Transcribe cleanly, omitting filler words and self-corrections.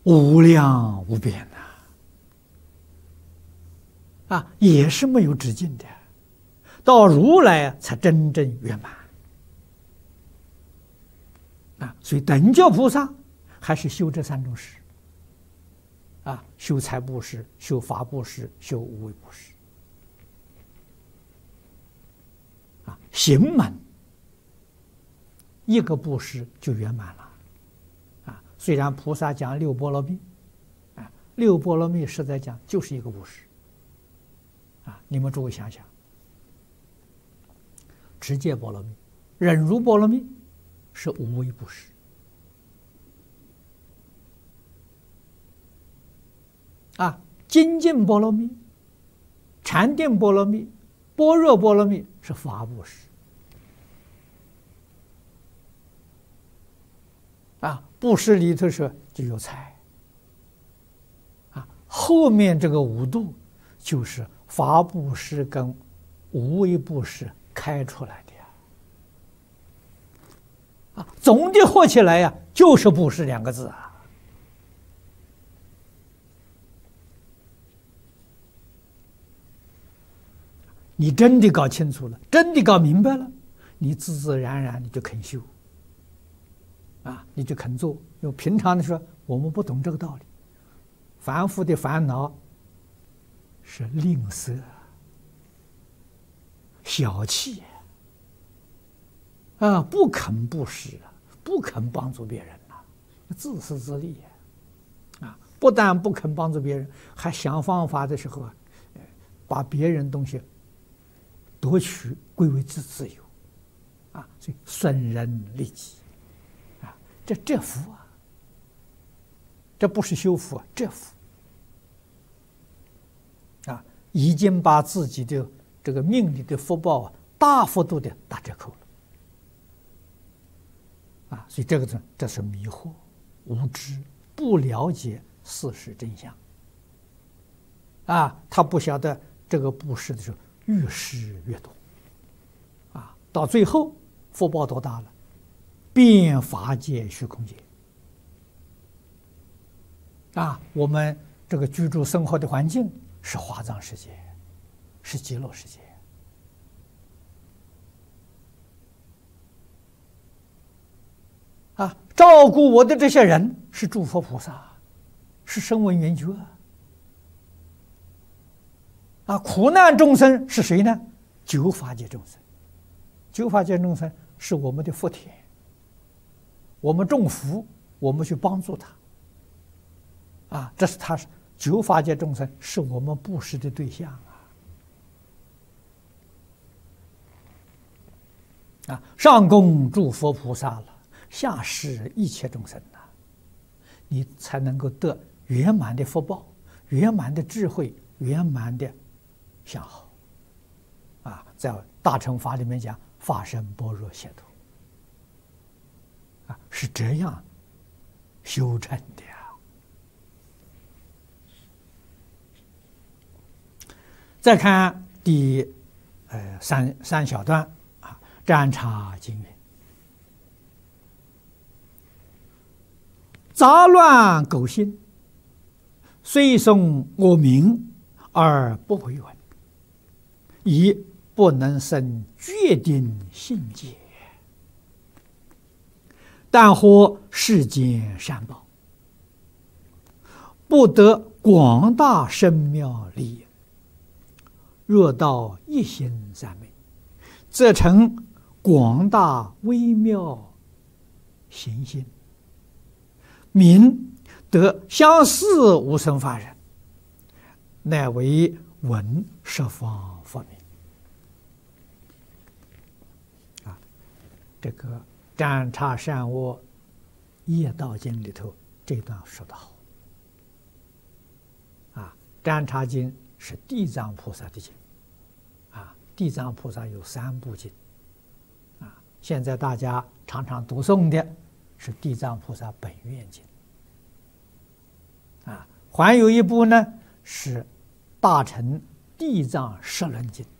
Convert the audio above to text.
无量无边呐，也是没有止境的。到如来才真正圆满所以等觉菩萨还是修这三种事修财布施、修法布施、修无为布施行门一个布施就圆满了虽然菩萨讲六波罗蜜六波罗蜜实在讲就是一个布施你们诸位想想，持戒波罗蜜、忍辱波罗蜜是无为布施精进波罗蜜、禅定波罗蜜、般若波罗蜜是法布施布施里头说就有财后面这个五度就是法布施跟无为布施开出来的总的合起来就是布施两个字你真的搞清楚了，真的搞明白了，你自自然然你就肯修你就肯做。因为平常的时候我们不懂这个道理，凡夫的烦恼是吝啬、小气不肯布施不肯帮助别人自私自利不但不肯帮助别人，还想方法的时候把别人东西夺取归为自由所以损人利己这福这不是修福这福已经把自己的这个命里的福报大幅度的打折扣了所以这是迷惑、无知、不了解事实真相他不晓得这个布施的时候越施越多到最后福报多大了，遍法界虚空界我们这个居住生活的环境是华藏世界，是极乐世界照顾我的这些人是诸佛菩萨，是声闻缘觉苦难众生是谁呢？九法界众生。九法界众生是我们的福田，我们种福，我们去帮助他这是他九法界众生是我们布施的对象上供诸佛菩萨了，下施一切众生你才能够得圆满的福报、圆满的智慧、圆满的相好在大乘法里面讲法身般若解脱是这样修成的再看第三小段占察经云：杂乱苟心，虽诵我名而不为闻，以不能生决定信解。但获世间善报，不得广大深妙利益。若到一心三昧，则成广大微妙行心，名得相似无生法忍，乃为闻十方佛名。这个占察善恶业道经里头这段说得好占察经是地藏菩萨的经地藏菩萨有3部经现在大家常常读诵的是地藏菩萨本愿经还有一部呢是大乘地藏十轮经